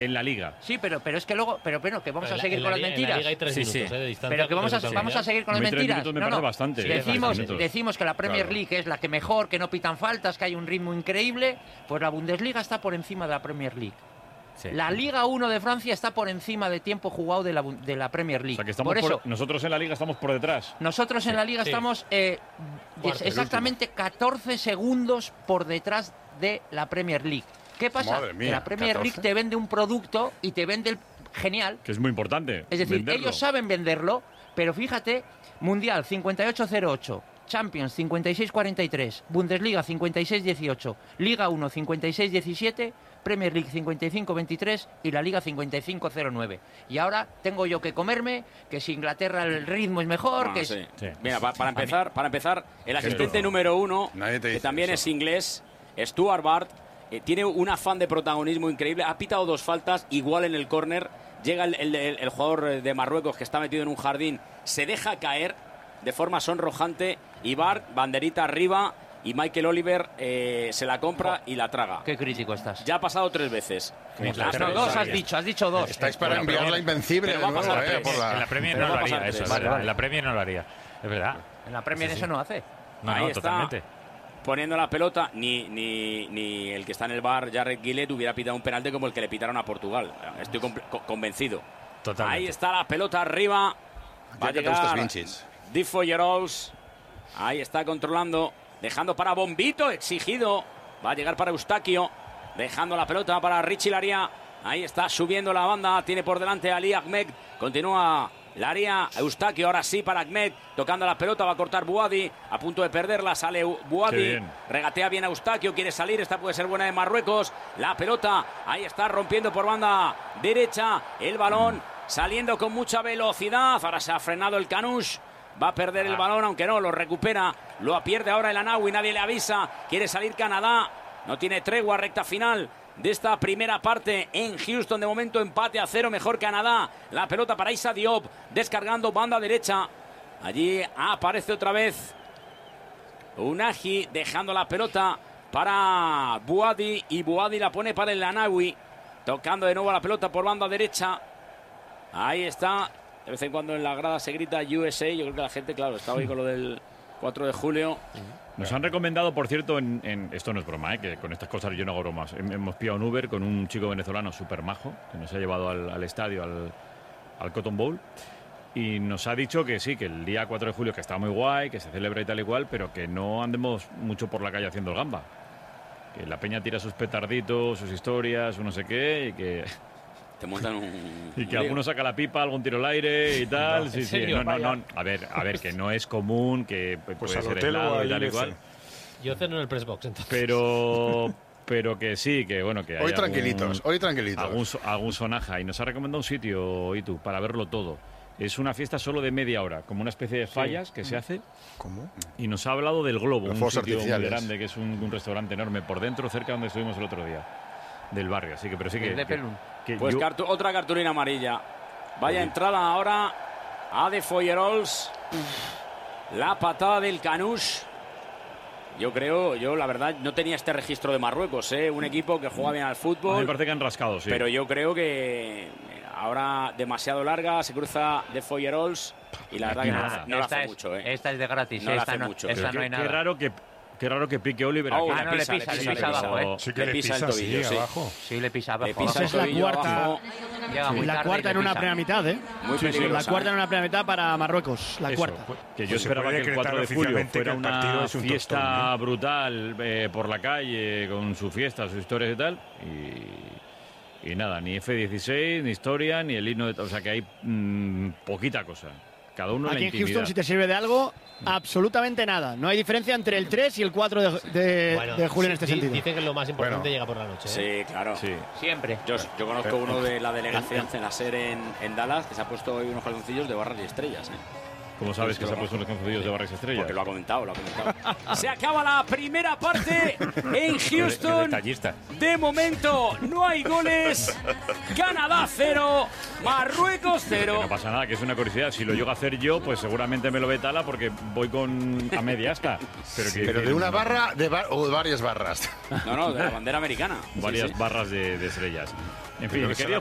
en la Liga. Sí, pero es que luego, pero bueno, que vamos a seguir con las mentiras. En la Liga hay 3 minutos, de distancia. Pero que vamos a seguir con las mentiras. Me parece bastante. Decimos que la Premier League es la que mejor, que no pitan faltas, que hay un ritmo increíble. Pues la Bundesliga está por encima de la Premier League. Sí. La Liga 1 de Francia está por encima de tiempo jugado de la Premier League. O sea, que estamos nosotros en la Liga estamos por detrás. Nosotros en la Liga estamos exactamente 14 segundos por detrás de la Premier League. ¿Qué pasa? Madre mía, que la Premier 14. League te vende un producto y te vende el genial. Que es muy importante. Es decir, ellos saben venderlo, pero fíjate, Mundial 58-08, Champions 56-43, Bundesliga 56-18, Liga 1 56-17, Premier League 55-23 y la Liga 55-09. Y ahora tengo yo que comerme que si Inglaterra el ritmo es mejor, que sí. Mira, para empezar, el asistente número 1, que también es inglés, Stuart Bard, tiene un afán de protagonismo increíble. Ha pitado 2 faltas, igual en el córner. Llega el jugador de Marruecos que está metido en un jardín, se deja caer de forma sonrojante y Bard, banderita arriba, y Michael Oliver se la compra y la traga. Qué crítico estás. Ya ha pasado 3 veces. Dos has dicho 2. Estáis para enviarla invencible. En la Premier no lo haría eso. En la Premier no lo haría. Es verdad. En la Premier eso no hace. Ahí totalmente. Está. Poniendo la pelota, ni el que está en el bar, Jared Gillett, hubiera pitado un penalti como el que le pitaron a Portugal. Estoy convencido. Totalmente. Ahí está la pelota arriba. Va a llegar Di Foyerols. Ahí está controlando, dejando para Bombito, exigido. Va a llegar para Eustaquio, dejando la pelota para Richie Laria. Ahí está subiendo la banda, tiene por delante a Ali Ahmed. Continúa Laria, Eustaquio, ahora sí para Ahmed, tocando la pelota, va a cortar Bouadi, a punto de perderla, sale Bouadi, regatea bien a Eustaquio, quiere salir, esta puede ser buena de Marruecos, la pelota, ahí está rompiendo por banda derecha, el balón saliendo con mucha velocidad, ahora se ha frenado el Canush, va a perder el balón, aunque no, lo recupera, lo pierde ahora el Anawi, nadie le avisa, quiere salir Canadá, no tiene tregua, recta final de esta primera parte en Houston. De momento empate a 0, mejor Canadá. La pelota para Issa Diop, descargando banda derecha. Allí aparece otra vez Unagi, dejando la pelota para Bouadi, y Bouadi la pone para el Anawi, tocando de nuevo la pelota por banda derecha. Ahí está. De vez en cuando en la grada se grita USA. Yo creo que la gente, claro, está hoy con lo del 4 de julio. Nos han recomendado, por cierto, esto no es broma, que con estas cosas yo no hago bromas. Hemos pillado un Uber con un chico venezolano súper majo, que nos ha llevado al estadio, al Cotton Bowl, y nos ha dicho que sí, que el día 4 de julio, que está muy guay, que se celebra y tal y cual, pero que no andemos mucho por la calle haciendo el gamba. Que la peña tira sus petarditos, sus historias, su no sé qué, y que... Te montan un... Y que alguno saca la pipa, algún tiro al aire y tal. No, sí. No. A ver, que no es común, que puede ser helado y tal y cual. Yo ceno en el press box, entonces. Pero que sí, que bueno, que hoy tranquilitos. Algún sonaja. Y nos ha recomendado un sitio, Itu, para verlo todo. Es una fiesta solo de media hora, como una especie de fallas que se hace. ¿Cómo? Y nos ha hablado del Globo, Los un sitio muy grande, que es un restaurante enorme por dentro, cerca donde estuvimos el otro día, del barrio. Así que, pero sí que pues otra cartulina amarilla. Vaya entrada ahora a De Foyerols. La patada del Canush. Yo la verdad no tenía este registro de Marruecos, un equipo que juega bien al fútbol. Me parece que han rascado, sí. Pero yo creo que ahora demasiado larga, se cruza De Foyerols y la verdad que no la hace mucho. Esta es de gratis, no la hace mucho. Esta no hay nada. Qué raro que pique Oliver. No le pisa abajo, Sí que le pisa el tobillo, sí. Abajo. Sí, le pisa abajo. Es la cuarta. La cuarta en una primera mitad, Muy peligrosa. La cuarta en una primera mitad para Marruecos. La cuarta. Que yo esperaba que el 4 de julio fuera una fiesta brutal por la calle, con su fiesta, sus historias y tal. Y nada, ni F-16, ni historia, ni el himno. O sea que hay poquita cosa. Cada uno aquí en la en Houston, si te sirve de algo, absolutamente nada. No hay diferencia entre el 3 y el 4 de julio en este sentido. Dicen que lo más importante llega por la noche. Sí, claro. Sí. Siempre. Yo conozco uno de la delegación Cenaser en Dallas, que se ha puesto hoy unos calzoncillos de barras y estrellas. ¿Cómo sabes que se ha puesto los concedidos de Barras Estrellas? Porque lo ha comentado. Se acaba la primera parte en Houston. De momento no hay goles. Canadá 0, Marruecos 0. No pasa nada, que es una curiosidad. Si lo llego a hacer yo, pues seguramente me lo ve Tala porque voy a media asta. Pero de una barra o de varias barras. No, de la bandera americana. Varias barras de estrellas. En fin, querido